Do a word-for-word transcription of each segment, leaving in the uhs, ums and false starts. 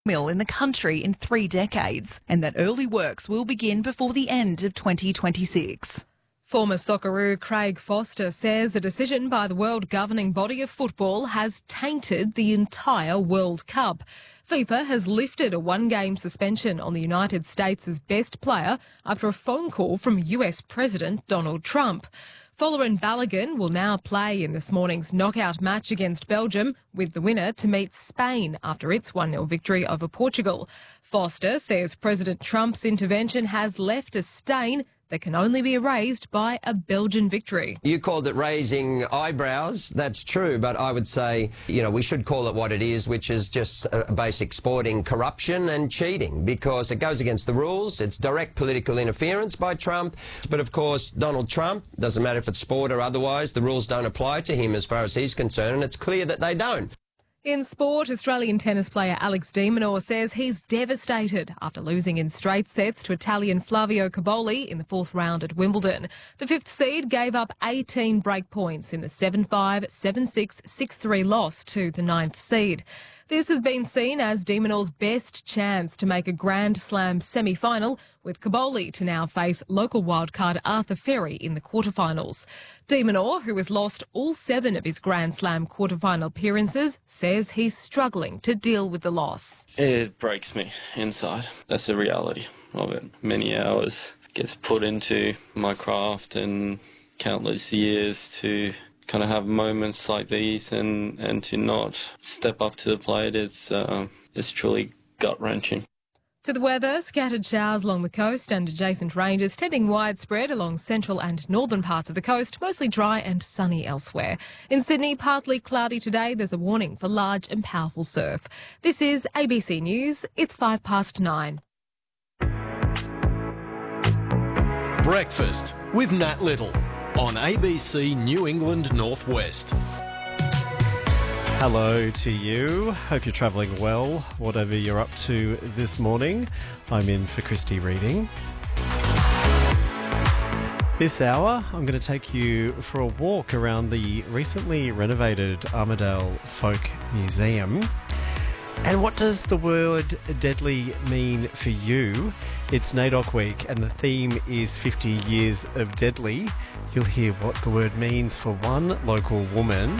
mill in the country in three decades, and that early works will begin before the end of twenty twenty-six. Former Socceroo Craig Foster says the decision by the world governing body of football has tainted the entire World Cup. FIFA has lifted a one-game suspension on the United States' best player after a phone call from U S President Donald Trump. Folarin Balogun will now play in this morning's knockout match against Belgium, with the winner to meet Spain after its one nil victory over Portugal. Foster says President Trump's intervention has left a stain that can only be erased by a Belgian victory. You called it raising eyebrows. That's true, but I would say, you know, we should call it what it is, which is just uh, basic sporting corruption and cheating, because it goes against the rules. It's direct political interference by Trump. But of course, Donald Trump, doesn't matter if it's sport or otherwise, the rules don't apply to him as far as he's concerned, and it's clear that they don't. In sport, Australian tennis player Alex de Minaur says he's devastated after losing in straight sets to Italian Flavio Cobolli in the fourth round at Wimbledon. The fifth seed gave up eighteen break points in the seven five, seven six, six three loss to the ninth seed. This has been seen as de Minaur's best chance to make a Grand Slam semi-final, with Cobolli to now face local wildcard Arthur Ferry in the quarterfinals. De Minaur, who has lost all seven of his Grand Slam quarterfinal appearances, says he's struggling to deal with the loss. It breaks me inside. That's the reality of it. Many hours gets put into my craft and countless years to kind of have moments like these and, and to not step up to the plate. It's, uh, it's truly gut-wrenching. To the weather, scattered showers along the coast and adjacent ranges, tending widespread along central and northern parts of the coast, mostly dry and sunny elsewhere. In Sydney, partly cloudy today. There's a warning for large and powerful surf. This is A B C News. It's five past nine. Breakfast with Nat Little on A B C New England Northwest. Hello to you. Hope you're travelling well, whatever you're up to this morning. I'm in for Christy Reading. This hour, I'm going to take you for a walk around the recently renovated Armidale Folk Museum. And what does the word deadly mean for you? It's NAIDOC Week and the theme is fifty years of deadly. You'll hear what the word means for one local woman.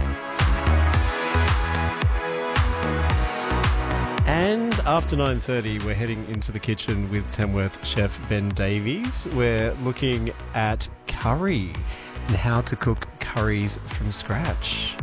And after nine thirty, we're heading into the kitchen with Tamworth chef Ben Davies. We're looking at curry and how to cook curries from scratch.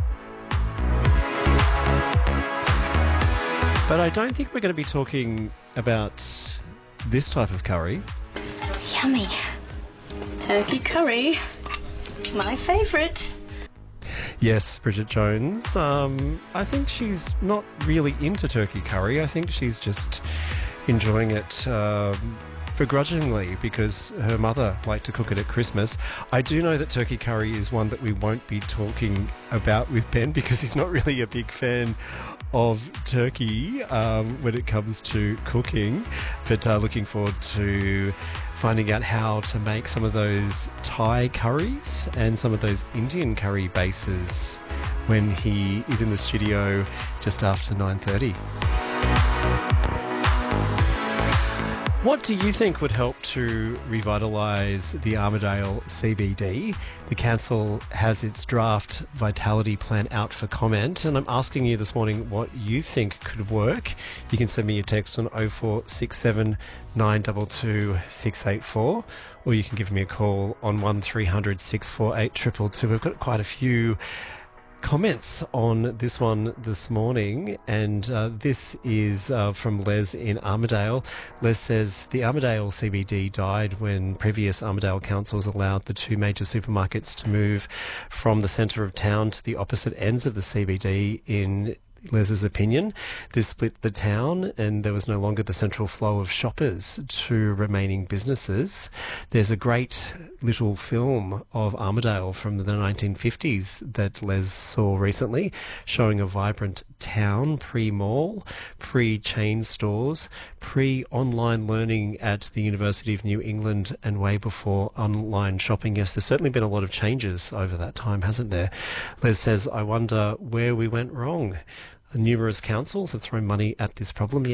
But I don't think we're going to be talking about this type of curry. Yummy. Turkey curry. My favourite. Yes, Bridget Jones. Um, I think she's not really into turkey curry. I think she's just enjoying it um, begrudgingly because her mother liked to cook it at Christmas. I do know that turkey curry is one that we won't be talking about with Ben because he's not really a big fan of turkey um, when it comes to cooking, but uh, looking forward to finding out how to make some of those Thai curries and some of those Indian curry bases when he is in the studio just after nine thirty. What do you think would help to revitalise the Armidale C B D? The council has its draft vitality plan out for comment, and I'm asking you this morning what you think could work. You can send me a text on oh four six seven, nine two two, six eight four, or you can give me a call on one three hundred, six four eight, two two two. We've got quite a few comments on this one this morning, and uh, this is uh, from Les in Armidale. Les says the Armidale C B D died when previous Armidale councils allowed the two major supermarkets to move from the centre of town to the opposite ends of the C B D. In Les's opinion, this split the town and there was no longer the central flow of shoppers to remaining businesses. There's a great little film of Armidale from the nineteen fifties that Les saw recently, showing a vibrant town pre-mall, pre-chain stores, pre-online learning at the University of New England, and way before online shopping. Yes, there's certainly been a lot of changes over that time, hasn't there? Les says, I wonder where we went wrong. Numerous councils have thrown money at this problem, yet